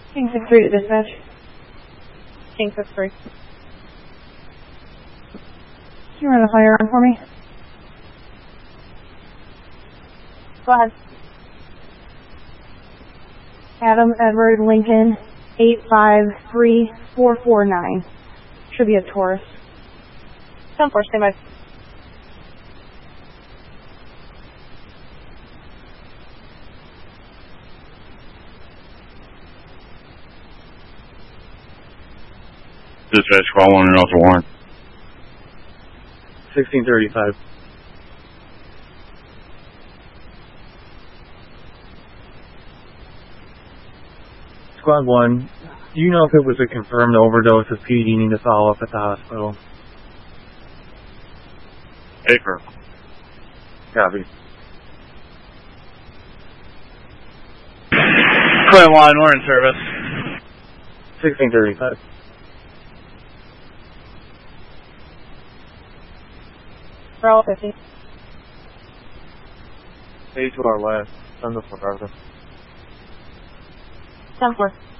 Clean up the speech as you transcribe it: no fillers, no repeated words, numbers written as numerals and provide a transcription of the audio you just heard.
King 6-3 to dispatch. King 6-3. Can you run a fire alarm for me? Go ahead. Adam Edward Lincoln 853449. Should be a Taurus. 10-4, stand by. Dispatch, call 1 and also warrant. 1635. Squad 1, do you know if it was a confirmed overdose of Pete needing to follow up at the hospital? Acre. Copy. Clear line, we're in service. 1635. Bravo 50. Stay to our left. Send us for 10-4.